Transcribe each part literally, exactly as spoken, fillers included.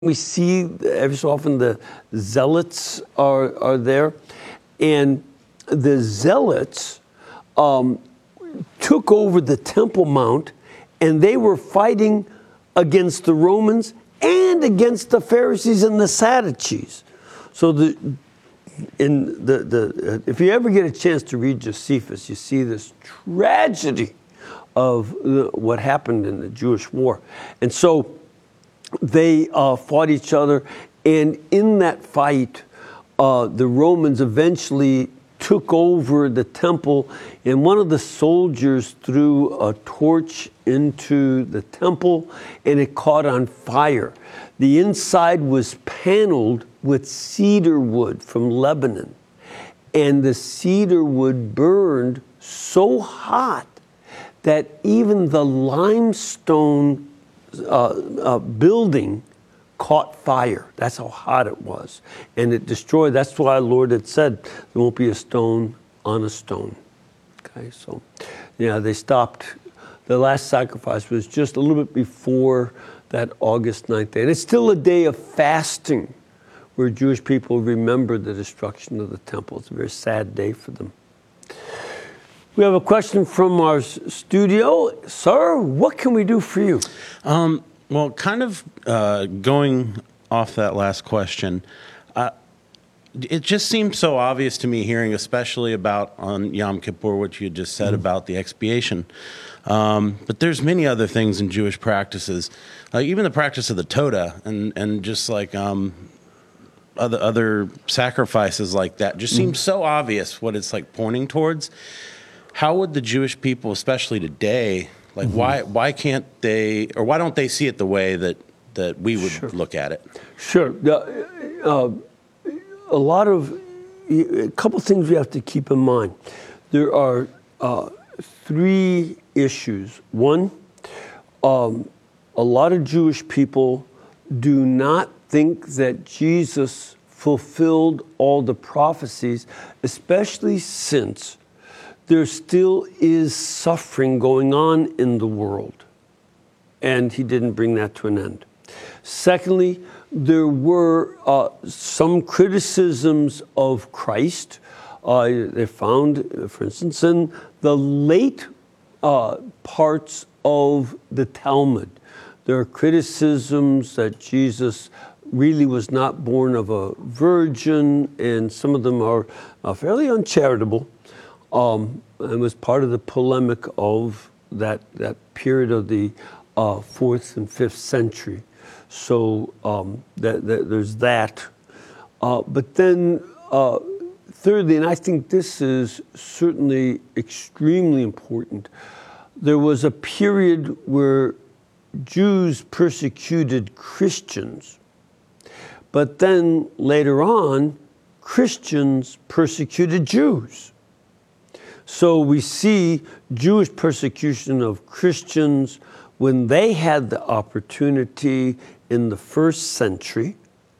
We see every so often the zealots are, are there, and the zealots um, took over the Temple Mount, and they were fighting against the Romans and against the Pharisees and the Sadducees. So the in the the if you ever get a chance to read Josephus, you see this tragedy of what happened in the Jewish war, and so they uh, fought each other, and in that fight, uh, the Romans eventually took over the temple, and one of the soldiers threw a torch into the temple, and it caught on fire. The inside was paneled with cedar wood from Lebanon, and the cedar wood burned so hot that even the limestone Uh, uh, building caught fire. That's how hot it was. And it destroyed. That's why the Lord had said there won't be a stone on a stone. Okay, so yeah, they stopped. The last sacrifice was just a little bit before that August ninth day. And it's still a day of fasting where Jewish people remember the destruction of the temple. It's a very sad day for them. We have a question from our studio. Sir, what can we do for you? Um, well, kind of uh, going off that last question, uh, it just seems so obvious to me hearing, especially about on Yom Kippur, what you just said mm-hmm. about the expiation. Um, but there's many other things in Jewish practices, like even the practice of the Todah and, and just like um, other, other sacrifices like that just mm-hmm. seems so obvious what it's like pointing towards. How would the Jewish people, especially today, like mm-hmm. why why can't they, or why don't they see it the way that, that we would sure. look at it? Sure. Uh, uh, a lot of, a couple things we have to keep in mind. There are uh, three issues. One, um, a lot of Jewish people do not think that Jesus fulfilled all the prophecies, especially since there still is suffering going on in the world, and he didn't bring that to an end. Secondly, there were uh, some criticisms of Christ. Uh, they found, for instance, in the late uh, parts of the Talmud, there are criticisms that Jesus really was not born of a virgin, and some of them are uh, fairly uncharitable. Um, and was part of the polemic of that that period of the uh, fourth and fifth century. So um, that, that there's that. Uh, but then uh, thirdly, and I think this is certainly extremely important, there was a period where Jews persecuted Christians, but then later on, Christians persecuted Jews. So we see Jewish persecution of Christians when they had the opportunity in the first century.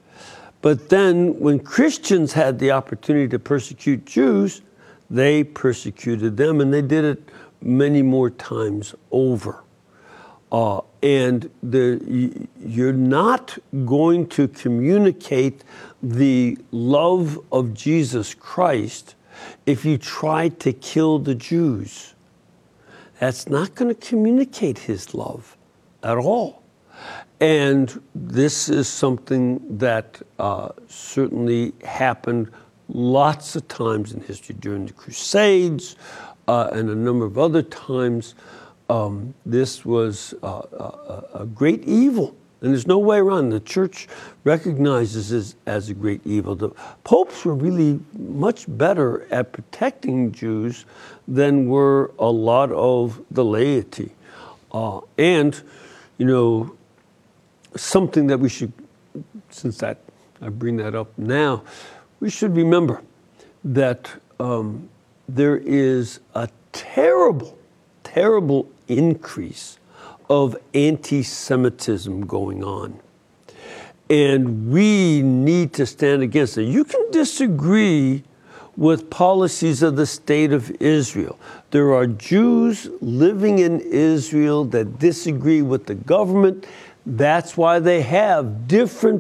But then when Christians had the opportunity to persecute Jews, they persecuted them, and they did it many more times over. Uh, and the, you're not going to communicate the love of Jesus Christ if you try to kill the Jews. That's not going to communicate his love at all. And this is something that uh, certainly happened lots of times in history during the Crusades uh, and a number of other times. Um, this was uh, a, a great evil. And there's no way around. The church recognizes this as a great evil. The popes were really much better at protecting Jews than were a lot of the laity. Uh, and, you know, something that we should, since that I bring that up now, we should remember that um, there is a terrible, terrible increase of anti-Semitism going on. And we need to stand against it. You can disagree with policies of the state of Israel. There are Jews living in Israel that disagree with the government. That's why they have different